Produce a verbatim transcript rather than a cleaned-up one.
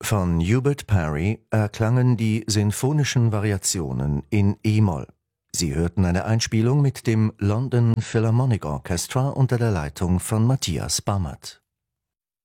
Von Hubert Parry erklangen die sinfonischen Variationen in e-Moll. Sie hörten eine Einspielung mit dem London Philharmonic Orchestra unter der Leitung von Matthias Bammert.